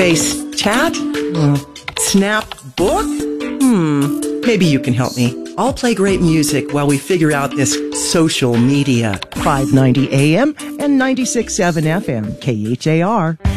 Face chat? Snap book? Maybe you can help me. I'll play great music while we figure out this social media. 590 AM and 96.7 FM, KHAR.